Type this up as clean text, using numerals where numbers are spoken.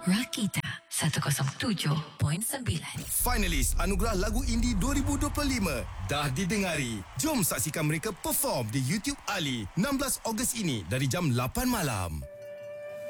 Rakita 107.9. Finalis Anugerah Lagu Indie 2025 dah didengari. Jom saksikan mereka perform di YouTube Ali 16 Ogos ini dari jam 8 malam.